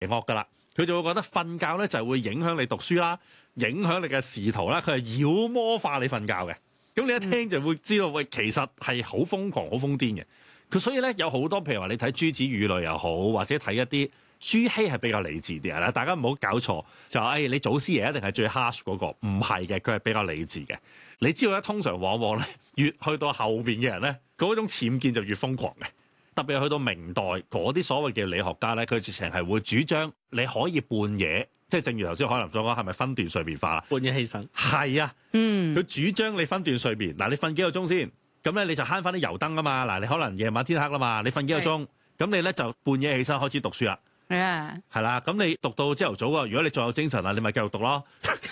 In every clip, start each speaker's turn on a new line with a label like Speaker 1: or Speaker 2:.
Speaker 1: 惡㗎啦。佢就會覺得瞓覺咧就會影響你讀書啦，影響你嘅仕途啦，佢係妖魔化你瞓覺嘅。咁你一聽就會知道，喂，其實係好瘋狂、好瘋癲嘅。佢所以咧有好多，譬如話你睇朱子語類又好，或者睇一啲朱熹係比較理智啲啊。大家唔好搞錯，就話你祖師爺一定係最 harsh 嗰個，唔係嘅，佢係比較理智嘅。你知道咧，通常往往咧越去到後邊嘅人咧，嗰種僭建就越瘋狂嘅。特別去到明代嗰啲所謂嘅理學家咧，佢直情係會主張你可以半夜。即係正如頭先海林所講，係咪分段睡眠法啦？
Speaker 2: 半夜起身
Speaker 1: 係啊，佢主張你分段睡眠。嗱，你瞓幾個鐘先，咁咧你就慳翻啲油燈啊嘛。嗱，你可能夜晚天黑啦嘛，你瞓幾個鐘，咁你咧就半夜起身開始讀書啦。係啦，咁你讀到朝頭早啊，如果你仲有精神啊，你咪繼續讀咯。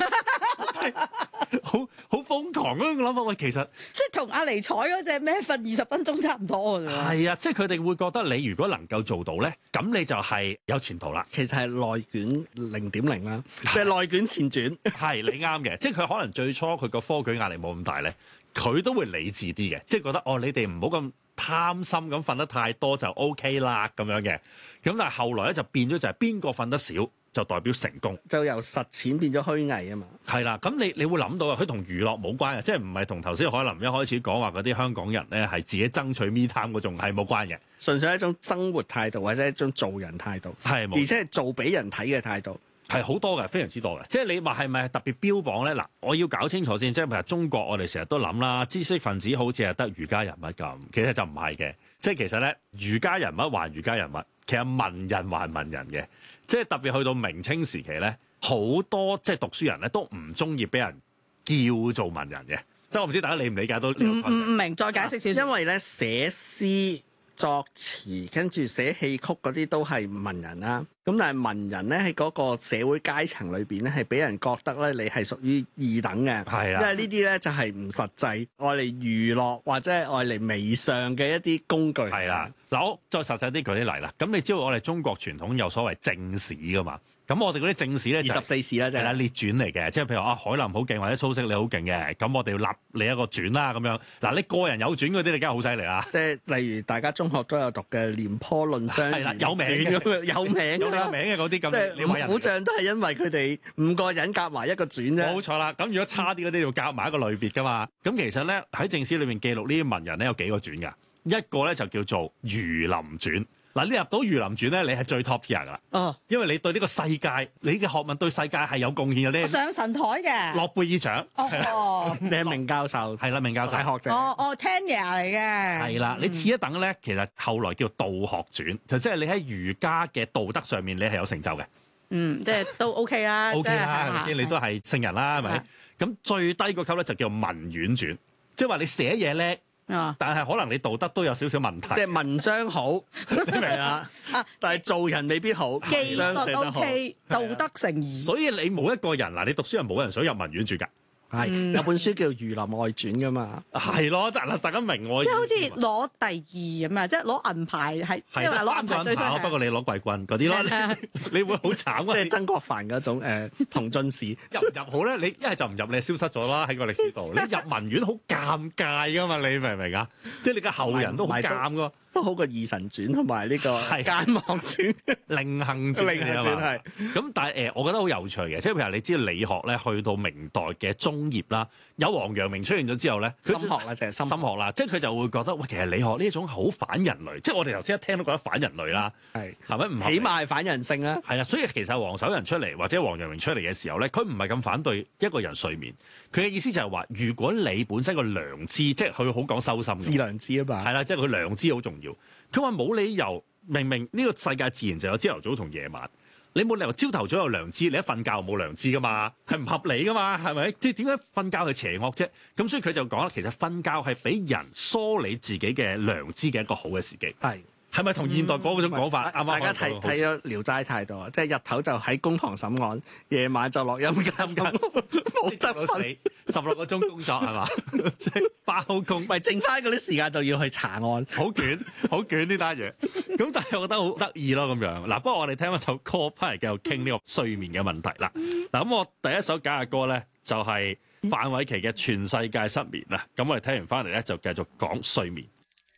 Speaker 1: 好瘋狂嗰個諗法，喂，其實
Speaker 3: 即係同阿尼采嗰隻咩瞓20分鐘差唔多㗎啫。
Speaker 1: 係啊，即係佢哋會覺得你如果能夠做到咧，咁你就係有前途啦。
Speaker 2: 其實係內卷0.0啦，即係內卷前傳。
Speaker 1: 係你啱嘅，即係佢可能最初佢個科舉壓力冇咁大咧，佢都會理智啲嘅，即係覺得你哋唔好咁貪心咁瞓得太多就 OK 啦咁樣嘅。咁但係後來咧就變咗就係邊個瞓得少就代表成功，
Speaker 2: 就由實踐變咗虛偽啊嘛。
Speaker 1: 係啦，咁你會諗到啊，佢同娛樂冇關嘅，即係唔係同頭先海林一開始講話嗰啲香港人咧係自己爭取 me time 嗰種係冇關嘅，
Speaker 2: 純粹係一種生活態度或者一種做人態度，
Speaker 1: 係冇，
Speaker 2: 而且係做俾人睇嘅態度。
Speaker 1: 係好多嘅，非常之多嘅。即係你話係咪特別標榜咧？嗱，我要搞清楚先。即係譬如中國，我哋成日都諗啦，知識分子好似係得儒家人物咁，其實就唔係嘅。即係其實咧，儒家人物還儒家人物，其實文人還文人嘅。即係特別去到明清時期咧，好多即係讀書人咧都唔中意俾人叫做文人嘅。即係我唔知大家理唔理解到呢個問題。
Speaker 3: 唔明，再解釋少少。
Speaker 2: 因為咧寫詩作詞跟住寫戲曲嗰啲都係文人啦，咁但係文人咧喺嗰個社會階層裏邊咧係俾人覺得咧你係屬於二等嘅，
Speaker 1: 係啊，
Speaker 2: 因為呢啲咧就係唔實際，愛嚟娛樂或者係愛嚟媚上嘅一啲工具。
Speaker 1: 係啦，嗱，我再實際啲舉啲例啦。咁你知道我哋中國傳統有所謂正史噶嘛？咁我哋嗰啲正史咧
Speaker 2: 24史啦，就係
Speaker 1: 列傳嚟嘅，即係譬如話海林好勁或者蘇軾你好勁嘅，咁我哋要立你一個傳啦咁樣。嗱，你個人有傳嗰啲，你梗係好犀利啦。
Speaker 2: 即係例如大家中學都有讀嘅《廉頗論雙
Speaker 1: 係啦，有名嘅
Speaker 2: 有名
Speaker 1: 嘅嗰啲咁。
Speaker 2: 即係五虎將都係因為佢哋5個人夾埋一個傳啫。
Speaker 1: 冇錯啦。咁如果差啲嗰啲要夾埋一個類別噶嘛。咁其實咧喺正史裏面記錄呢啲文人咧有幾個傳㗎，一個咧就叫做《儒林傳》。嗱，你入到《儒林傳》咧，你係最 top tier 噶啦，因為你對呢個世界，你嘅學問對世界係有貢獻嘅。你
Speaker 3: 上神台嘅
Speaker 1: 諾貝爾獎，
Speaker 2: 你係名教授，
Speaker 1: 係啦，名教授，
Speaker 2: 大學者，
Speaker 3: tenure 嚟嘅，
Speaker 1: 係啦。你次一等咧，其實後來叫《道學傳》，就即係你喺儒家嘅道德上面，你係有成就嘅。
Speaker 3: 即係都 OK 啦
Speaker 1: ，OK 啦，係咪先？你都係聖人啦，係咪？咁最低個級咧就叫《文苑傳》，即係話你寫嘢叻。但係可能你道德都有少少問題，
Speaker 2: 即係文章好，你明啊？但係做人未必好，
Speaker 3: 技術 OK，道德成疑。
Speaker 1: 所以你冇一個人嗱，你讀書人冇人想入文苑住㗎。
Speaker 2: 係有本書叫《儒林外傳》㗎嘛，
Speaker 1: 係咯，大家明我。
Speaker 3: 即係好似攞第2咁啊，即係攞銀牌係，即係話攞銀牌最衰。
Speaker 1: 不過你攞季軍嗰啲咯，你會好慘啊！
Speaker 2: 即係曾國藩嗰種同進士
Speaker 1: 入唔入好咧？你一係就唔入，你消失咗啦喺個歷史度。你入文苑好尷尬㗎嘛？你明唔明啊？即係你嘅後人都好尷㗎。
Speaker 2: 都好過《二神傳》同埋呢個《諫忘傳》、
Speaker 1: 《令行傳》係。咁但係我覺得好有趣嘅，即係譬如你知道理學咧，去到明代嘅中葉啦，有王陽明出現咗之後咧，
Speaker 2: 心學啦，就係心學
Speaker 1: 啦，即係佢就會覺得喂，其實理學呢一種好反人類，即係我哋頭先一聽都覺得反人類啦，係咪唔
Speaker 2: 起碼係反人性啦？
Speaker 1: 係啦，所以其實王守仁出嚟或者王陽明出嚟嘅時候咧，佢唔係咁反對一個人睡眠，佢嘅意思就係話，如果你本身個良知，即係佢好講修心，
Speaker 2: 致良知啊嘛，
Speaker 1: 係啦，即係佢良知好重要。佢話冇理由，明明呢個世界自然就有朝頭早同夜晚，你冇理由朝頭早有良知，你一瞓覺冇良知噶嘛，係唔合理噶嘛，係咪？即係點解瞓覺係邪惡啫？咁所以佢就講啦，其實瞓覺係俾人梳理自己嘅良知嘅一個好嘅時機。係咪同現代嗰種講法啱啱？
Speaker 2: 大家睇咗《聊齋》太多，即係日頭就喺公堂審案，夜晚就落陰間，冇得瞓
Speaker 1: ，16個鐘工作係嘛？即係包工，
Speaker 2: 咪剩翻嗰啲時間就要去查案，
Speaker 1: 好捲呢單嘢。咁但係我覺得好得意咯咁樣。嗱，不過我哋聽一首歌翻嚟繼續傾呢個睡眠嘅問題啦。嗱，咁我第一首揀嘅歌咧就係范瑋琪嘅《全世界失眠》啦。咁我哋聽完翻嚟咧就繼續講睡眠。